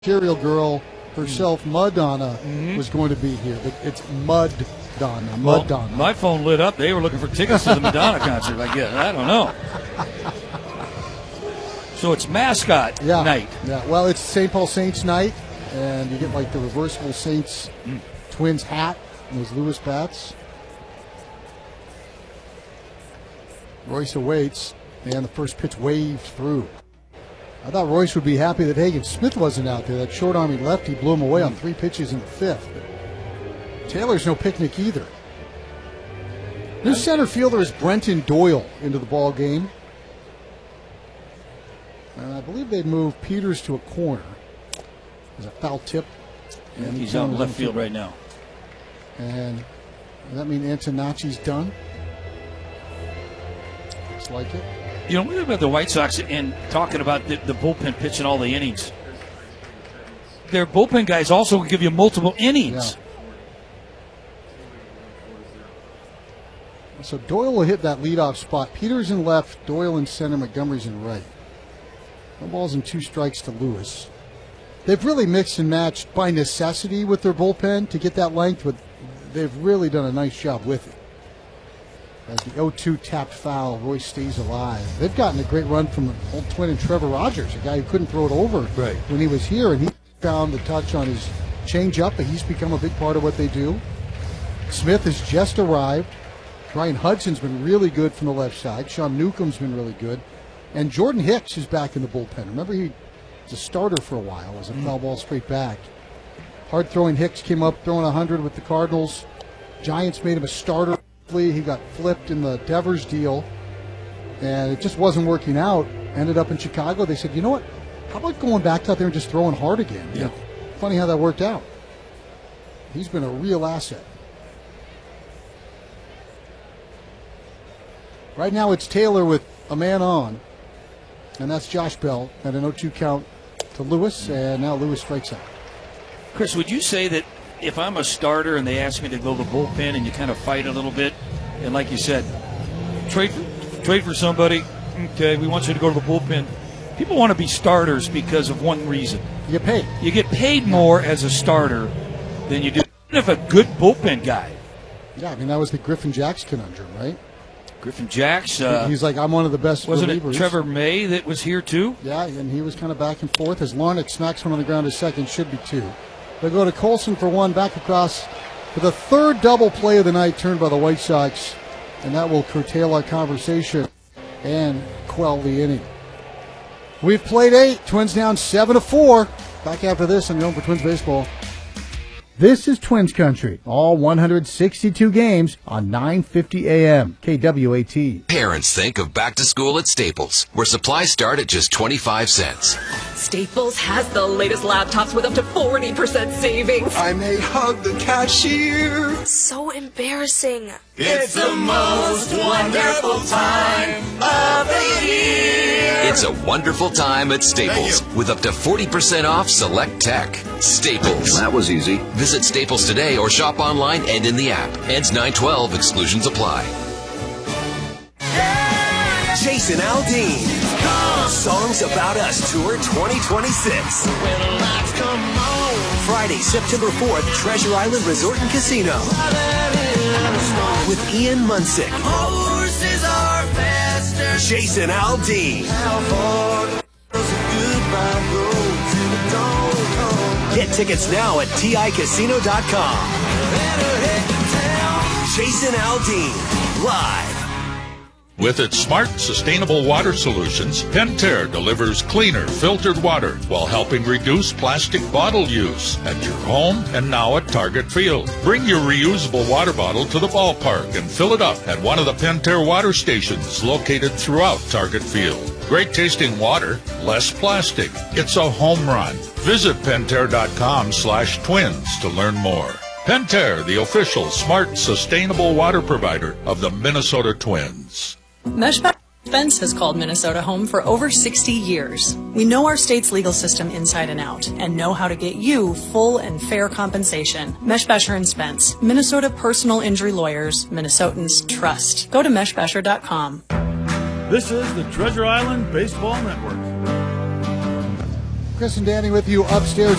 Material Girl herself, Madonna, was going to be here, but it's Madonna. Well, my phone lit up. They were looking for tickets to the Madonna concert, I guess. I don't know. So it's mascot night. Yeah, well, it's St. Paul Saints night, and you get like the reversible Saints Twins hat and those Lewis bats. Royce awaits, and the first pitch waved through. I thought Royce would be happy that Hagen Smith wasn't out there. That short-arming lefty blew him away on 3 pitches in the 5th. But Taylor's no picnic either. New center fielder is Brenton Doyle into the ball game. And I believe they moved Peters to a corner. There's a foul tip. And he's out in left field right now. And does that mean Antonacci's done? Looks like it. You know, we talk about the White Sox and talking about the bullpen pitching all the innings. Their bullpen guys also give you multiple innings. Yeah. So Doyle will hit that leadoff spot. Peters in left, Doyle in center, Montgomery's in right. No balls and 2 strikes to Lewis. They've really mixed and matched by necessity with their bullpen to get that length, but they've really done a nice job with it. As the 0-2 tapped foul, Royce stays alive. They've gotten a great run from old twin and Trevor Rogers, a guy who couldn't throw it over when he was here, and he found the touch on his changeup, and he's become a big part of what they do. Smith has just arrived. Ryan Hudson's been really good from the left side. Sean Newcomb's been really good. And Jordan Hicks is back in the bullpen. Remember, he was a starter for a while as a foul ball straight back. Hard-throwing Hicks came up throwing 100 with the Cardinals. Giants made him a starter. He got flipped in the Devers deal, and it just wasn't working out. Ended up in Chicago. They said, you know what? How about going back out there and just throwing hard again? Yeah. Funny how that worked out. He's been a real asset. Right now it's Taylor with a man on, and that's Josh Bell at an 0-2 count to Lewis, and now Lewis strikes out. Chris, would you say that if I'm a starter and they ask me to go to the bullpen and you kind of fight a little bit, and like you said, trade for somebody, okay, we want you to go to the bullpen. People want to be starters because of one reason. You get paid. You get paid more as a starter than you do if a good bullpen guy. Yeah, I mean, that was the Griffin Jacks conundrum, right? Griffin Jacks. He's like, I'm one of the best wasn't relievers. It Trevor May that was here too? Yeah, and he was kind of back and forth. As Larnach smacks one on the ground to second, should be 2. They'll go to Colson for 1, back across for the 3rd double play of the night turned by the White Sox, and that will curtail our conversation and quell the inning. We've played 8, Twins down 7-4. Back after this on the Home for Twins Baseball. This is Twins Country, all 162 games on 950 AM, KWAT. Parents think of back to school at Staples, where supplies start at just 25 cents. Staples has the latest laptops with up to 40% savings. I may hug the cashier. So embarrassing. It's the most wonderful time of the year. It's a wonderful time at Staples with up to 40% off select tech. Staples. That was easy. Visit Staples today or shop online and in the app. Ends 9/12. Exclusions apply. Jason Aldean. Songs About Us Tour 2026. Friday, September 4th, Treasure Island Resort and Casino. With Ian Munsick. Jason Aldean. Get tickets now at TICasino.com. Jason Aldean, live. With its smart, sustainable water solutions, Pentair delivers cleaner, filtered water while helping reduce plastic bottle use at your home and now at Target Field. Bring your reusable water bottle to the ballpark and fill it up at one of the Pentair water stations located throughout Target Field. Great tasting water, less plastic. It's a home run. Visit Pentair.com/twins to learn more. Pentair, the official smart, sustainable water provider of the Minnesota Twins. Meshbacher Spence has called Minnesota home for over 60 years. We know our state's legal system inside and out and know how to get you full and fair compensation. Meshbacher and Spence, Minnesota personal injury lawyers, Minnesotans trust. Go to meshbacher.com. This is the Treasure Island Baseball Network. Chris and Danny with you upstairs